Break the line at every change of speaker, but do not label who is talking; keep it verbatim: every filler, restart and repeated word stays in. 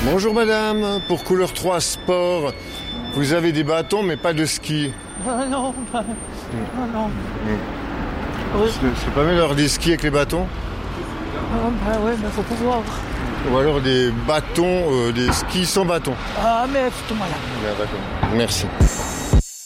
Bonjour madame, pour couleur trois sport, vous avez des bâtons mais pas de ski.
Ah non, bah, ah non.
Mm.
Oui.
C'est, c'est pas mieux d'avoir des skis avec les bâtons?
Ah bah ouais, mais faut pouvoir.
Ou alors des bâtons, euh, des skis sans bâton.
Ah mais foutez-moi là.
Bien, d'accord. Merci.